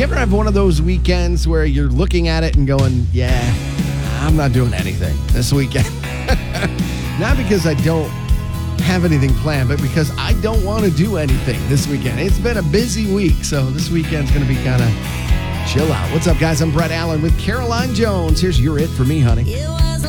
you ever have one of those weekends where you're looking at it and going, yeah, I'm not doing anything this weekend? Not because I don't have anything planned, but because I don't want to do anything this weekend. It's been a busy week, so this weekend's going to be kind of chill out. What's up, guys? I'm Brett Allen with Caroline Jones. Here's Your It for Me, honey.